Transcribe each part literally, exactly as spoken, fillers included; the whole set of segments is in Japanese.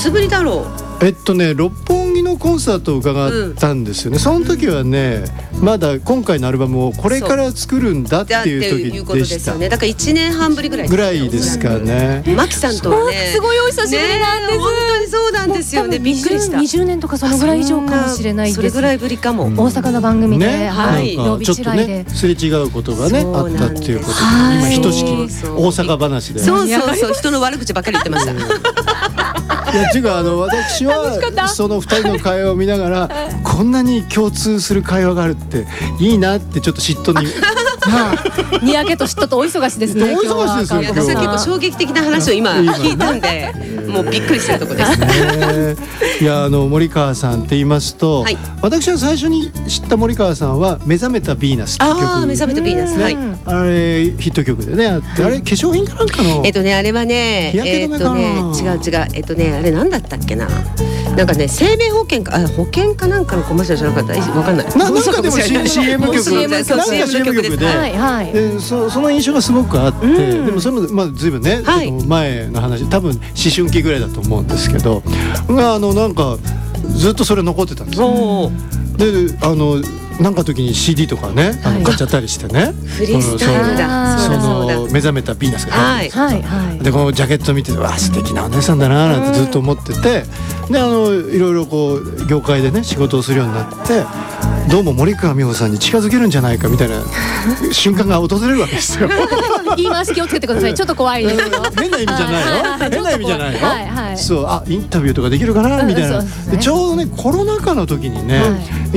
つぶりだろう。 えっとね六本木のコンサートを伺ったんですよね、うん、その時はねまだ今回のアルバムをこれから作るんだっていう時でした。 ね、だからいちねんはんぶりぐらいぐらいですかね。 マキさんとはねすごいお久しぶりなんです、ね、 本当にそうなんですよね。びっくりした。 にじゅうねんとかそのぐらい以上かもしれないです。 それぐらいぶりかも、 うん、大阪の番組で、 ね、 はい、曜日違いでちょっとねすれ違うことがねあったっていうことで、今ひとしき大阪話でそうそうそう人の悪口ばっかり言ってました。 いや違うあの私はそのふたりの会話を見ながらこんなに共通する会話があるっていいなってちょっと嫉妬ににやけと嫉妬とお忙しですね。 お忙しですよ。 私は結構衝撃的な話を今聞いたんでもうびっくりしたところです、 ね、いやあの森川さんって言いますと、はい、私は最初に知った森川さんは目覚めたヴィーナスって曲。 ああ目覚めたヴィーナス、はい、 あれヒット曲でねあって、あれ化粧品かなんかのえっとねあれはね日焼け止めかな、 えっとね、違う違うえっとねあれなんだったっけな、なんかね生命保険かあ保険かなんかのコマーシャルじゃなかったわかんない。 ななんかでも シーエム 曲シーエムなんか シーエム 曲で、はいはい、で そ, その印象がすごくあって、うん、でもそれもまあずいぶんね、はい、前の話多分思春期ぐらいだと思うんですけど、あのなんかずっとそれ残ってたんですよ。であのなんか時に シーディー とかねあの買っちゃったりしてね、 フリースタイルだその目覚めたヴィーナスが入ってるんですよ、はいはい、でこのジャケット見ててわ素敵なお姉さんだななんてずっと思ってて、であのいろいろこう業界でね仕事をするようになってどうも森川美穂さんに近づけるんじゃないかみたいな瞬間が訪れるわけですよ。 言い回し気をつけてください。ちょっと怖いですよ。 変な意味じゃないの変な意味じゃないの、はいはい、そうあインタビューとかできるかなみたいな、うんでね、でちょうどねコロナ禍の時にね、はい、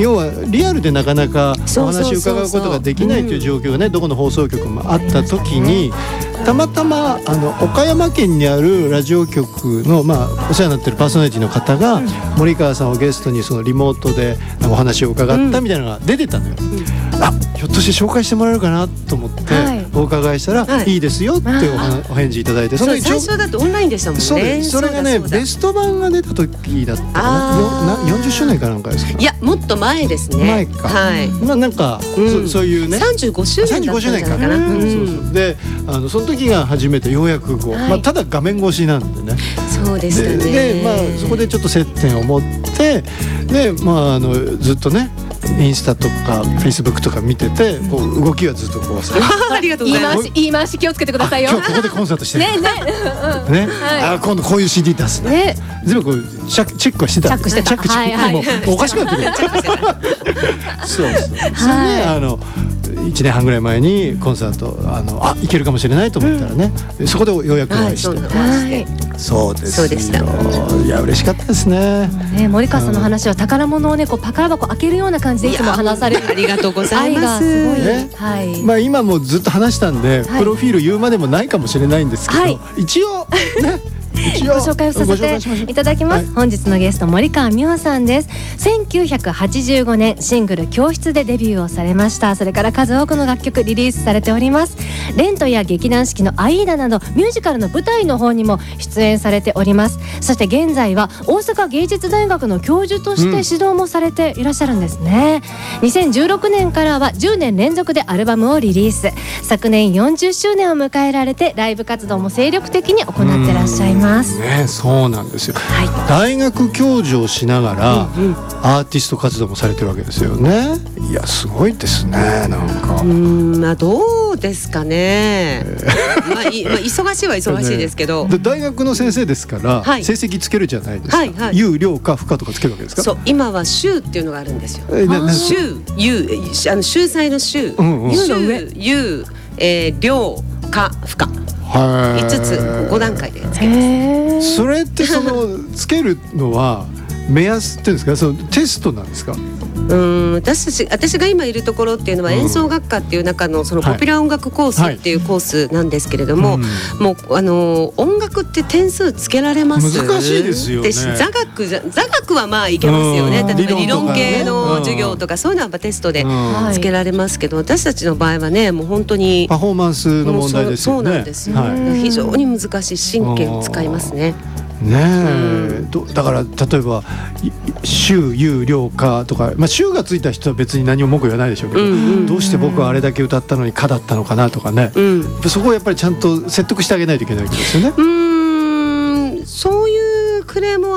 要はリアルでなかなかお話を伺うことができないという状況がね、うん、どこの放送局もあった時に、たまたまあの岡山県にあるラジオ局の、まあ、お世話になってるパーソナリティの方が、うん、森川さんをゲストにそのリモートでお話を伺ったみたいなのが出てたのよ、うん、あひょっとして紹介してもらえるかなと思って、はい、お伺いしたら、はい、いいですよってお, お返事いただいて、 その最初だとオンラインでしたもんね。 そ, れそれがねベスト版が出た時だったかな、よんじゅっしゅうねんかなんかですか。 いやもっと前ですね。 前か、はい、まあなんか、うん、そ, そういうねさんじゅうごしゅうねんだったんじゃないかな、うん、 そうそうであのその時が初めてようやくこう、はい、まあ、ただ画面越しなんでね。 そうでしたね。 で, で、まあ、そこでちょっと接点を持ってで、まあ、あのずっとねインスタとかフェイスブックとか見ててこう動きはずっとこうさありがとうございます。 言い回し気をつけてくださいよ。 今日ここでコンサートしてるねね、 うん、ね、はい、あ今度こういう シーディー 出すね、ね、全部こうチェックはしてた。 チェックしてた。 チェックチェック、はいはい、もうおかしくなってくるそうそう、はい、それねあのいちねんはんぐらい前にコンサートあのあ行けるかもしれないと思ったらね、うん、そこでようやくお会いして、はい、そうですよ。 そうでした。 いや嬉しかったですね。 ね森川さんの話は宝物をねこう宝箱開けるような感じでいつも話される。 ありがとうございます。 愛がすごい、 ね、 はい。 まあ今もずっと話したんで、はい、プロフィール言うまでもないかもしれないんですけど、はい、一応ねご紹介をさせていただきます、はい、本日のゲスト森川美穂さんです。せんきゅうひゃくはちじゅうごねんシングル教室でデビューをされました。それから数多くの楽曲リリースされております。レントや劇団四季のアイーダなどミュージカルの舞台の方にも出演されております。そして現在は大阪芸術大学の教授として指導もされていらっしゃるんですね、うん、にせんじゅうろくねんからはじゅうねん連続でアルバムをリリース。昨年よんじゅっしゅうねんを迎えられてライブ活動も精力的に行ってらっしゃいます、 ね、そうなんですよ、はい、大学教授をしながら、うんうん、アーティスト活動もされてるわけですよね。いやすごいですね。なんかうーん、まあ、どうですかね、えーまあいまあ、忙しいは忙しいですけど、 ね、大学の先生ですから、はい、成績つけるじゃないですか、はいはい、有料か不可とかつけるわけですか。 そう今は修っていうのがあるんですよ。 えー、 修有あの秀才の修、うんうん、有の上有、えー、量か不可いつつご段階でつけます。 それってそのつけるのは目安っていうんですか、そのテストなんですか。 うーん 私, たち私が今いるところっていうのは演奏学科っていう中のそのポピュラー音楽コースっていうコースなんですけれども、はいはい、もうあの音楽って点数つけられます？ 難しいですよね。 座学じゃ座学はまあいけますよね。例えば理論系の授業とかそういうのはテストでつけられますけど、私たちの場合はねもう本当にパフォーマンスの問題ですよね。 そうなんですよ、はい、非常に難しい神経を使いますね。 ねえ、うん、だから例えば修有料かとか、まあ、修がついた人は別に何も文句言わないでしょうけど、うんうん、どうして僕はあれだけ歌ったのにかだったのかなとかね、うん、そこをやっぱりちゃんと説得してあげないといけないわけですよね。 うん